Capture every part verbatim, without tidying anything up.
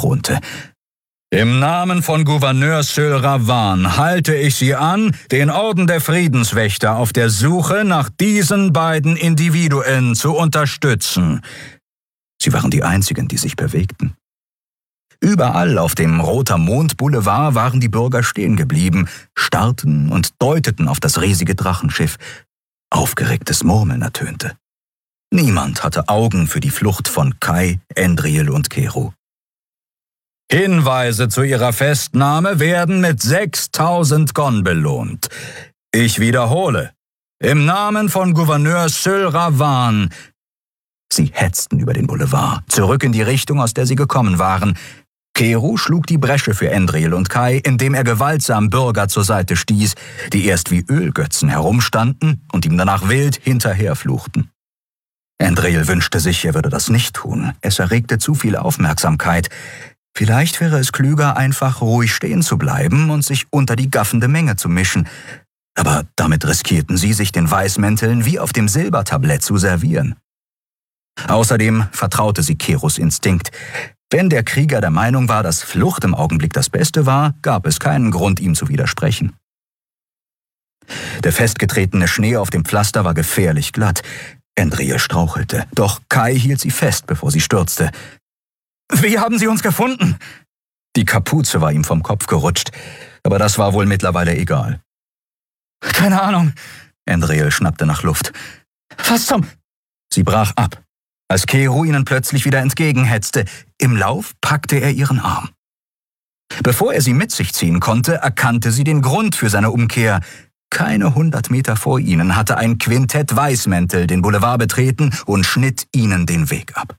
thronte. »Im Namen von Gouverneur Syl Ravan halte ich Sie an, den Orden der Friedenswächter auf der Suche nach diesen beiden Individuen zu unterstützen.« Sie waren die einzigen, die sich bewegten. Überall auf dem Roter Mond Boulevard waren die Bürger stehen geblieben, starrten und deuteten auf das riesige Drachenschiff. Aufgeregtes Murmeln ertönte. Niemand hatte Augen für die Flucht von Kai, Endriel und Kero. »Hinweise zu ihrer Festnahme werden mit sechstausend Gon belohnt. Ich wiederhole, im Namen von Gouverneur Syl Ravan.« Sie hetzten über den Boulevard, zurück in die Richtung, aus der sie gekommen waren. Kero schlug die Bresche für Endriel und Kai, indem er gewaltsam Bürger zur Seite stieß, die erst wie Ölgötzen herumstanden und ihm danach wild hinterherfluchten. Endriel wünschte sich, er würde das nicht tun. Es erregte zu viel Aufmerksamkeit. Vielleicht wäre es klüger, einfach ruhig stehen zu bleiben und sich unter die gaffende Menge zu mischen. Aber damit riskierten sie, sich den Weißmänteln wie auf dem Silbertablett zu servieren. Außerdem vertraute sie Keros Instinkt. Wenn der Krieger der Meinung war, dass Flucht im Augenblick das Beste war, gab es keinen Grund, ihm zu widersprechen. Der festgetretene Schnee auf dem Pflaster war gefährlich glatt. Endriel strauchelte, doch Kai hielt sie fest, bevor sie stürzte. »Wie haben Sie uns gefunden?« Die Kapuze war ihm vom Kopf gerutscht, aber das war wohl mittlerweile egal. »Keine Ahnung.« Endriel schnappte nach Luft. »Was zum...« Sie brach ab, als Kero ihnen plötzlich wieder entgegenhetzte. Im Lauf packte er ihren Arm. Bevor er sie mit sich ziehen konnte, erkannte sie den Grund für seine Umkehr. Keine hundert Meter vor ihnen hatte ein Quintett Weißmäntel den Boulevard betreten und schnitt ihnen den Weg ab.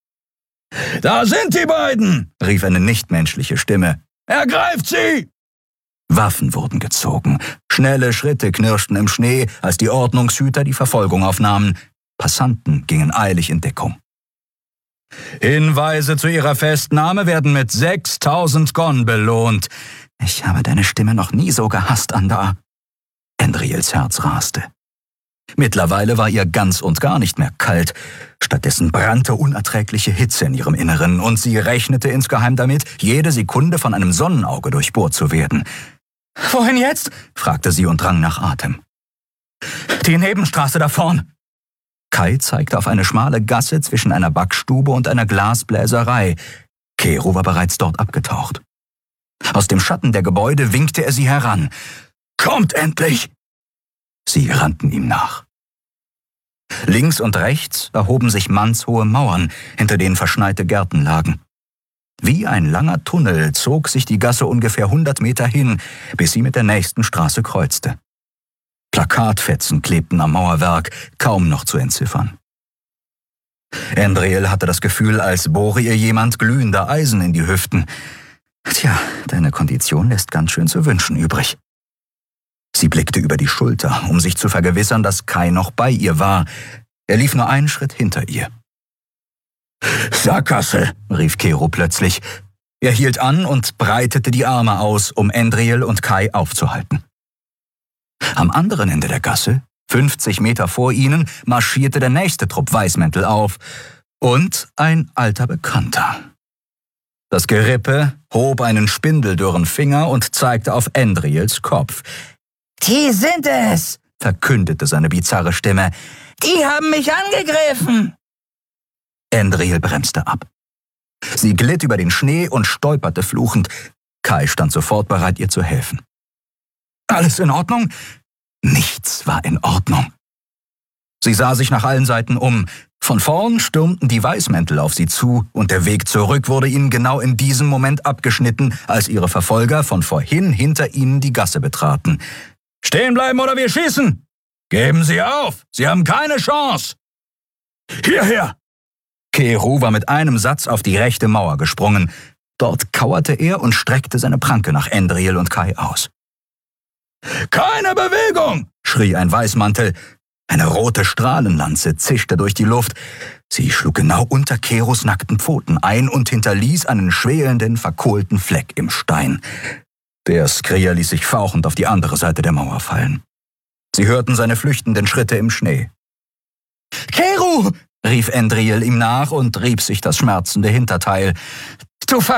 »Da sind die beiden«, rief eine nichtmenschliche Stimme. »Ergreift sie!« Waffen wurden gezogen. Schnelle Schritte knirschten im Schnee, als die Ordnungshüter die Verfolgung aufnahmen. Passanten gingen eilig in Deckung. »Hinweise zu ihrer Festnahme werden mit sechstausend Gon belohnt. Ich habe deine Stimme noch nie so gehasst, Andar.« Endriels Herz raste. Mittlerweile war ihr ganz und gar nicht mehr kalt. Stattdessen brannte unerträgliche Hitze in ihrem Inneren und sie rechnete insgeheim damit, jede Sekunde von einem Sonnenauge durchbohrt zu werden. »Wohin jetzt?« fragte sie und rang nach Atem. »Die Nebenstraße da vorn.« Kai zeigte auf eine schmale Gasse zwischen einer Backstube und einer Glasbläserei. Kero war bereits dort abgetaucht. Aus dem Schatten der Gebäude winkte er sie heran. »Kommt endlich!« Sie rannten ihm nach. Links und rechts erhoben sich mannshohe Mauern, hinter denen verschneite Gärten lagen. Wie ein langer Tunnel zog sich die Gasse ungefähr hundert Meter hin, bis sie mit der nächsten Straße kreuzte. Plakatfetzen klebten am Mauerwerk, kaum noch zu entziffern. Endriel hatte das Gefühl, als bohre ihr jemand glühende Eisen in die Hüften. »Tja, deine Kondition lässt ganz schön zu wünschen übrig.« Sie blickte über die Schulter, um sich zu vergewissern, dass Kai noch bei ihr war. Er lief nur einen Schritt hinter ihr. »Sackgasse«, rief Kero plötzlich. Er hielt an und breitete die Arme aus, um Endriel und Kai aufzuhalten. Am anderen Ende der Gasse, fünfzig Meter vor ihnen, marschierte der nächste Trupp Weißmäntel auf. Und ein alter Bekannter. Das Gerippe hob einen spindeldürren Finger und zeigte auf Endriels Kopf. »Die sind es«, verkündete seine bizarre Stimme. »Die haben mich angegriffen!« Endriel bremste ab. Sie glitt über den Schnee und stolperte fluchend. Kai stand sofort bereit, ihr zu helfen. »Alles in Ordnung?« Nichts war in Ordnung. Sie sah sich nach allen Seiten um. Von vorn stürmten die Weißmäntel auf sie zu und der Weg zurück wurde ihnen genau in diesem Moment abgeschnitten, als ihre Verfolger von vorhin hinter ihnen die Gasse betraten. »Stehen bleiben oder wir schießen! Geben Sie auf! Sie haben keine Chance!« »Hierher!« Kero war mit einem Satz auf die rechte Mauer gesprungen. Dort kauerte er und streckte seine Pranke nach Endriel und Kai aus. »Keine Bewegung!« schrie ein Weißmantel. Eine rote Strahlenlanze zischte durch die Luft. Sie schlug genau unter Keros nackten Pfoten ein und hinterließ einen schwelenden, verkohlten Fleck im Stein. Der Skrier ließ sich fauchend auf die andere Seite der Mauer fallen. Sie hörten seine flüchtenden Schritte im Schnee. »Kero!« rief Endriel ihm nach und rieb sich das schmerzende Hinterteil. »Du Ver